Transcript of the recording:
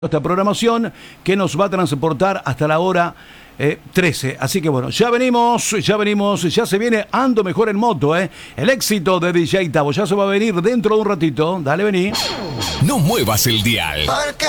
esta programación que nos va a transportar hasta la hora 13. Así que bueno, ya venimos, ya se viene Ando Mejor en Moto, el éxito de DJ Tavo, ya se va a venir dentro de un ratito. Dale, vení. No muevas el dial. Porque